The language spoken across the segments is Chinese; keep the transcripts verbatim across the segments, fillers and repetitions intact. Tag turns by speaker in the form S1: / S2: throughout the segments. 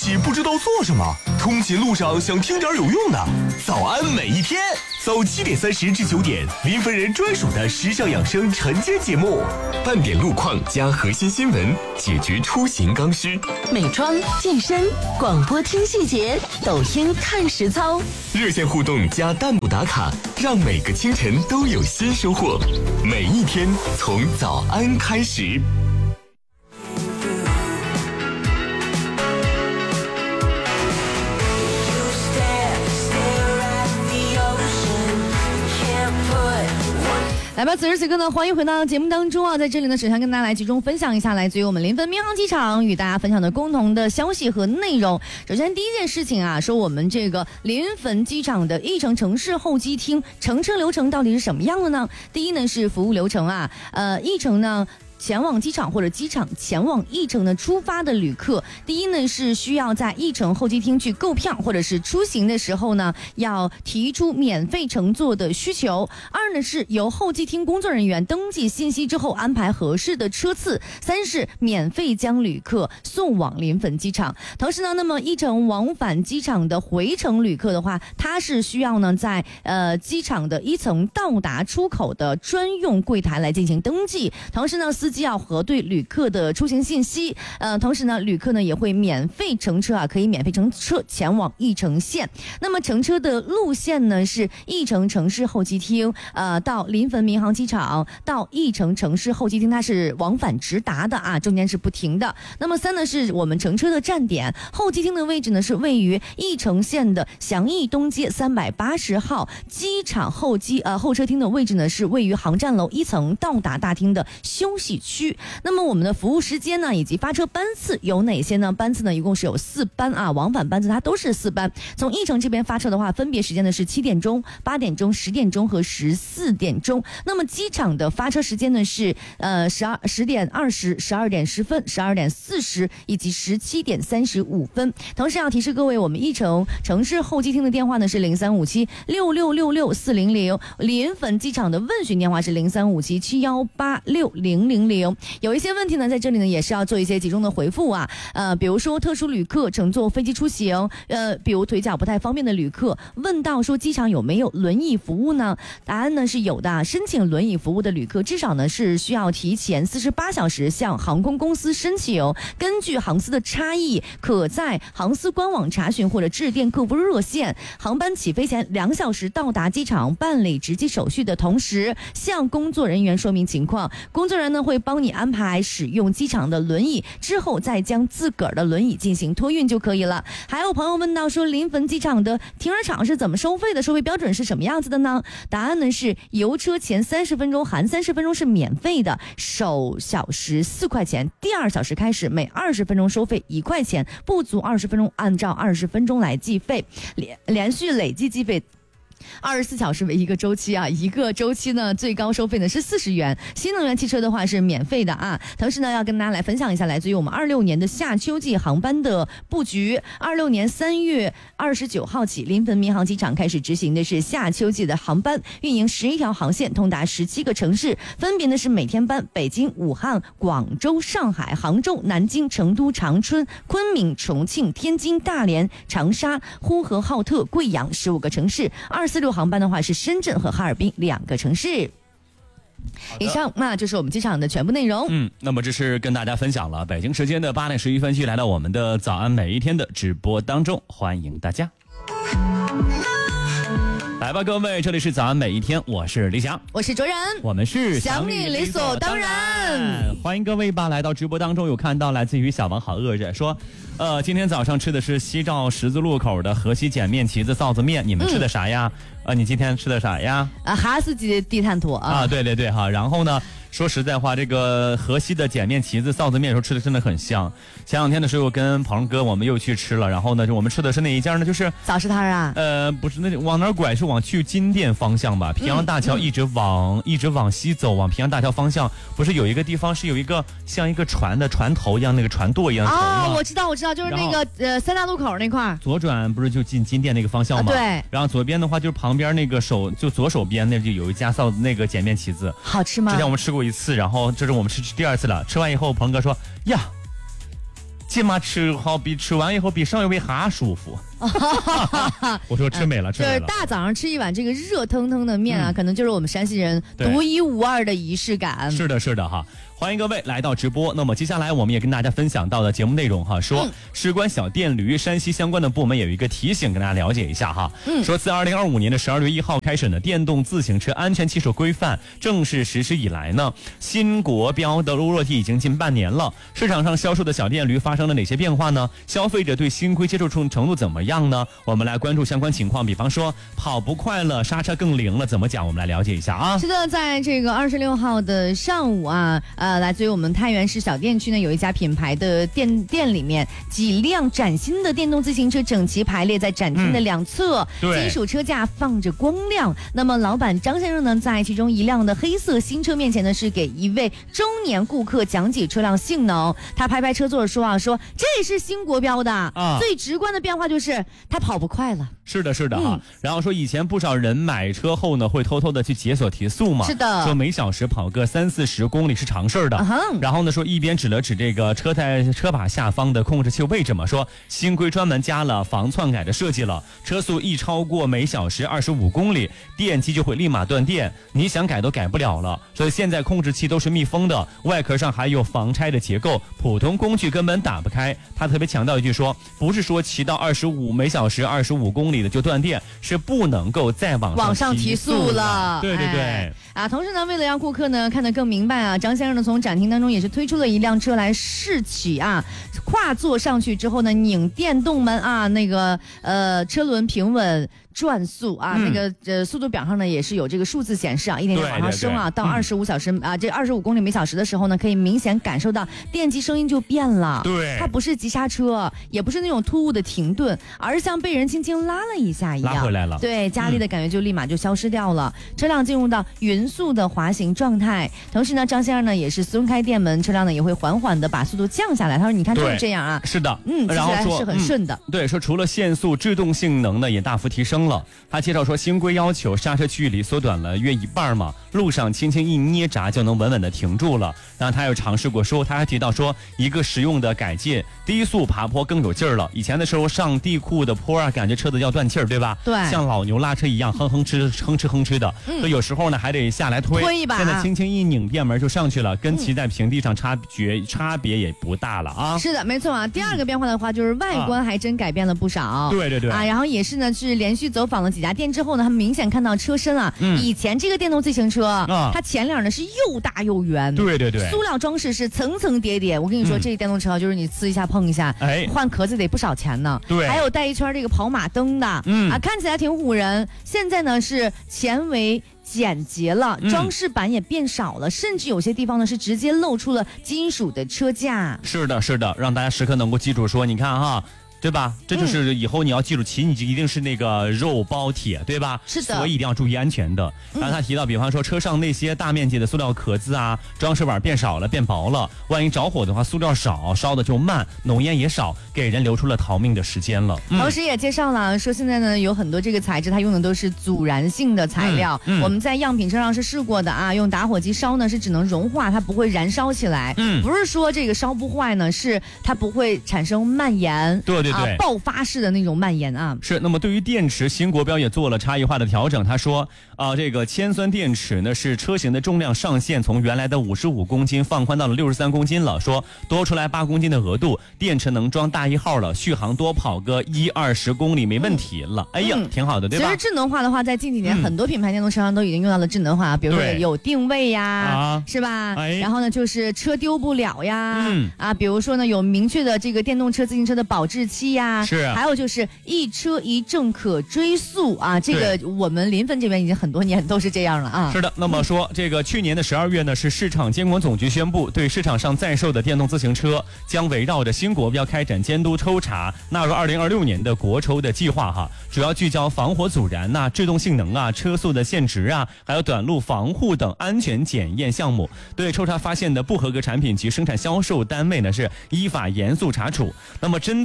S1: 起不知道做什么，通勤路上想听点有用的。早安每一天，早七点三十至九点，临汾人专属的时尚养生晨间节目，半点路况加核心新闻，解决出行刚需。
S2: 美妆、健身、广播听细节，抖音看实操。
S1: 热线互动加弹幕打卡，让每个清晨都有新收获。每一天从早安开始。
S3: 来吧，此时此刻呢，欢迎回到节目当中啊！在这里呢，首先跟大家来集中分享一下来自于我们临汾民航机场与大家分享的共同的消息和内容。首先第一件事情啊，说我们这个临汾机场的翼城城市候机厅乘车流程到底是什么样的呢？第一呢是服务流程啊，呃，翼城呢。前往机场或者机场前往翼城的出发的旅客，第一呢是需要在翼城候机厅去购票，或者是出行的时候呢要提出免费乘坐的需求。二呢是由候机厅工作人员登记信息之后安排合适的车次。三是免费将旅客送往临汾机场。同时呢，那么翼城往返机场的回程旅客的话，它是需要呢在呃机场的一层到达出口的专用柜台来进行登记。同时呢，司机要核对旅客的出行信息，呃，同时呢，旅客呢也会免费乘车啊，可以免费乘车前往翼城线。那么乘车的路线呢是翼城城市候机厅，呃，到临汾民航机场，到翼城城市候机厅，它是往返直达的啊，中间是不停的。那么三呢是我们乘车的站点，候机厅的位置呢是位于翼城线的祥义东街三百八十号，机场候机呃候车厅的位置呢是位于航站楼一层到达大厅的休息区。那么我们的服务时间呢，以及发车班次有哪些呢？班次呢一共是有四班啊，往返班次它都是四班。从翼城这边发车的话，分别时间呢是七点钟、八点钟、十点钟和十四点钟。那么机场的发车时间呢是呃十二十点二十、十二点十分、十二点四十以及十七点三十五分。同时要提示各位，我们翼城城市候机厅的电话呢是零三五七六六六六四零零，临汾机场的问询电话是零三五七七幺八六零零零。有一些问题呢，在这里呢也是要做一些集中的回复啊。呃，比如说特殊旅客乘坐飞机出行，呃，比如腿脚不太方便的旅客，问到说机场有没有轮椅服务呢？答案呢是有的。申请轮椅服务的旅客，至少呢是需要提前四十八小时向航空公司申请。根据航司的差异，可在航司官网查询或者致电客服热线。航班起飞前两小时到达机场办理值机手续的同时，向工作人员说明情况，工作人员呢会帮你安排使用机场的轮椅，之后再将自个儿的轮椅进行托运就可以了。还有朋友问到说，临汾机场的停车场是怎么收费的？收费标准是什么样子的呢？答案呢是油车前三十分钟含三十分钟是免费的，首小时四块钱，第二小时开始每二十分钟收费一块钱，不足二十分钟按照二十分钟来计费，连连续累计计费二十四小时为一个周期啊，一个周期呢最高收费呢是四十元。新能源汽车的话是免费的啊。同时呢，要跟大家来分享一下来自于我们二六年的夏秋季航班的布局。二六年三月二十九号起，临汾民航机场开始执行的是夏秋季的航班，运营十一条航线，通达十七个城市，分别呢是每天班北京、武汉、广州、上海、杭州、南京、成都、长春、昆明、重庆、天津、大连、长沙、呼和浩特、贵阳十五个城市。二四六航班的话是深圳和哈尔滨两个城市。以上那就是我们机场的全部内容。
S4: 嗯，那么这是跟大家分享了北京时间的八点十一分，去来到我们的早安每一天的直播当中，欢迎大家。来吧，各位，这里是早安每一天，我是李想，
S3: 我是卓然，
S4: 我们是
S3: 想你理所当然。
S4: 欢迎各位吧来到直播当中。有看到来自于小王好饿着说，呃，今天早上吃的是西照十字路口的河西碱面旗子臊子面，你们吃的啥呀？嗯、呃，你今天吃的啥呀？
S3: 啊，哈士奇的地摊坨啊！
S4: 啊，对对对哈。然后呢，说实在话，这个河西的碱面旗子臊子面的时候吃的真的很香。前两天的时候跟鹏哥我们又去吃了，然后呢，我们吃的是哪一家呢？就是
S3: 早市摊啊。
S4: 呃，不是，那往哪儿拐是往去金店方向吧？平阳大桥一直往、嗯、一直往西走，往平阳大桥方向，不是有一个地方是有一个像一个船的船头一样，那个船舵一样的头吗？
S3: 哦，我知道，我知道，就是那个呃三大路口那块儿。
S4: 左转不是就进金店那个方向吗？
S3: 啊、对。
S4: 然后左边的话就是旁边那个手，就左手边那就有一家臊那个碱面旗子，
S3: 好吃吗？
S4: 之前我们吃过一次，然后这是我们吃第二次了。吃完以后，鹏哥说呀， 起码吃好比吃完以后比上一回还舒服。我说吃美了，吃美了。
S3: 就是大早上吃一碗这个热腾腾的面啊，嗯、可能就是我们山西人独一无二的仪式感。
S4: 是的，是的哈。欢迎各位来到直播。那么接下来我们也跟大家分享到的节目内容哈，说、嗯、事关小电驴，山西相关的部门有一个提醒，跟大家了解一下哈。嗯，说自二零二五年的十二月一号开始呢，电动自行车安全技术规范正式实施以来呢，新国标的落地已经近半年了。市场上销售的小电驴发生了哪些变化呢？消费者对新规接受程度怎么样呢？我们来关注相关情况，比方说跑不快了，刹车更灵了，怎么讲？我们来了解一下啊。
S3: 是的，在这个二十六号的上午啊，呃，来自于我们太原市小店区呢，有一家品牌的店店里面，几辆崭新的电动自行车整齐排列在展厅的两侧，嗯、金属车架放着光亮。那么老板张先生呢，在其中一辆的黑色新车面前呢，是给一位中年顾客讲解车辆性能。他拍拍车座说啊，说这是新国标的啊，最直观的变化就是他跑不快了。
S4: 是的，是的哈、嗯。然后说以前不少人买车后呢，会偷偷的去解锁提速嘛。
S3: 是的。
S4: 说每小时跑个三四十公里是常事儿的。Uh-huh、然后呢，说一边指了指这个车台车把下方的控制器位置嘛，说新规专门加了防篡改的设计了，车速一超过每小时二十五公里，电机就会立马断电，你想改都改不了了。所以现在控制器都是密封的，外壳上还有防拆的结构，普通工具根本打不开。他特别强调一句说，不是说骑到二十五每小时二十五公里的就断电，是不能够再往上
S3: 往上提速了。
S4: 对对对、
S3: 哎、啊！同时呢，为了让顾客呢看得更明白啊，张先生呢从展厅当中也是推出了一辆车来试骑啊，跨坐上去之后呢，拧电动门啊，那个呃车轮平稳。转速啊，嗯、那个呃速度表上呢也是有这个数字显示啊，一点点往上升啊，对对对到二十五小时、嗯、啊，这二十五公里每小时的时候呢，可以明显感受到电机声音就变了。
S4: 对，
S3: 它不是急刹车，也不是那种突兀的停顿，而是像被人轻轻拉了一下一样，
S4: 拉回来了。
S3: 对，加力的感觉就立马就消失掉了，嗯、车辆进入到匀速的滑行状态。同时呢，张先生呢也是松开电门，车辆呢也会缓缓的把速度降下来。他说：“你看就是这样啊。”
S4: 是的，
S3: 嗯，
S4: 然后说
S3: 是很顺的、
S4: 嗯。对，说除了限速，制动性能呢也大幅提升了。他介绍说，新规要求刹车距离缩短了约一半嘛，路上轻轻一捏闸就能稳稳的停住了。然后他又尝试过说，他还提到说，一个实用的改进，低速爬坡更有劲儿了。以前的时候上地库的坡啊，感觉车子要断气儿，对吧？
S3: 对，
S4: 像老牛拉车一样，哼哼哧哼哧哼哧的。嗯，所以有时候呢还得下来推，
S3: 推一把。
S4: 现在轻轻一拧电门就上去了，跟骑在平地上差别、嗯、差别也不大了啊。
S3: 是的，没错啊。第二个变化的话，就是外观还真改变了不少。啊、
S4: 对对对。
S3: 啊，然后也是呢，是连续走访了几家店之后呢，他们明显看到车身啊，嗯、以前这个电动自行车，啊、它前脸呢是又大又圆，
S4: 对对对，
S3: 塑料装饰是层层叠叠。我跟你说，嗯、这个电动车就是你呲一下碰一下，哎，换壳子得不少钱呢。
S4: 对，
S3: 还有带一圈这个跑马灯的，嗯啊，看起来挺唬人。现在呢是前为简洁了，装饰板也变少了，嗯、甚至有些地方呢是直接露出了金属的车架。
S4: 是的，是的，让大家时刻能够记住说，你看哈。对吧？这就是以后你要记住骑，你就一定是那个肉包铁，对吧？
S3: 是的，
S4: 所以一定要注意安全的。然后他提到，比方说车上那些大面积的塑料壳子啊，装饰板变少了，变薄了。万一着火的话，塑料少，烧的就慢，浓烟也少，给人留出了逃命的时间了。
S3: 嗯、同时也介绍了说，现在呢有很多这个材质，它用的都是阻燃性的材料。嗯嗯、我们在样品车上是试过的啊，用打火机烧呢是只能融化，它不会燃烧起来。嗯，不是说这个烧不坏呢，是它不会产生蔓延。
S4: 对对。
S3: 啊、爆发式的那种蔓延啊，
S4: 是。那么对于电池，新国标也做了差异化的调整。他说啊，这个铅酸电池呢是车型的重量上限从原来的五十五公斤放宽到了六十三公斤了，说多出来八公斤的额度，电池能装大一号了，续航多跑个一二十公里没问题了。嗯、哎呀，挺好的，对吧？
S3: 其实智能化的话，在近几年、嗯、很多品牌电动车上都已经用到了智能化，比如说有定位呀，啊、是吧？哎、然后呢，就是车丢不了呀，嗯、啊，比如说呢，有明确的这个电动车、自行车的保质期呀。
S4: 是，
S3: 还有就是一车一证可追溯啊，这个我们临汾这边已经很多年都是这样了啊。
S4: 是的，那么说这个去年的十二月呢，是市场监管总局宣布，对市场上在售的电动自行车将围绕着新国标开展监督抽查，纳入二零二六年的国抽的计划哈，主要聚焦防火阻燃呐、啊、制动性能啊、车速的限值啊，还有短路防护等安全检验项目。对抽查发现的不合格产品及生产销售单位呢，是依法严肃查处。那么针对电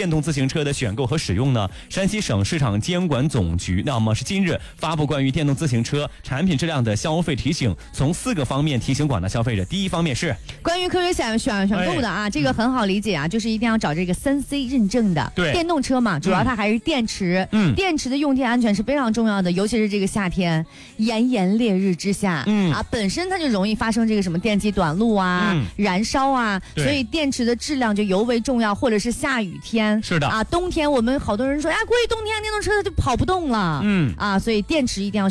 S4: 电动自行车的选购和使用呢？山西省市场监管总局那么是今日发布关于电动自行车产品质量的消费提醒，从四个方面提醒广大消费者。第一方面是
S3: 关于科学选选选购的啊，这个很好理解啊，就是一定要找这个三 C 认证的。
S4: 对，
S3: 电动车嘛，主要它还是电池，嗯，电池的用电安全是非常重要的，尤其是这个夏天，炎炎烈日之下，嗯啊，本身它就容易发生这个什么电机短路啊、嗯、燃烧啊，所以电池的质量就尤为重要。或者是下雨天，
S4: 是的
S3: 啊，冬天我们好多人说呀，过于冬天电动车它就跑不动了，嗯啊，所以电池一定要